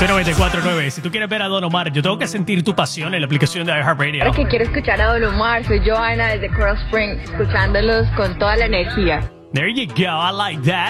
94.9. Si tú quieres ver a Don Omar, yo tengo que sentir tu pasión en la aplicación de iHeartRadio. Ahora que quiero escuchar a Don Omar, soy Johanna desde Coral Springs, escuchándolos con toda la energía. There you go, I like that.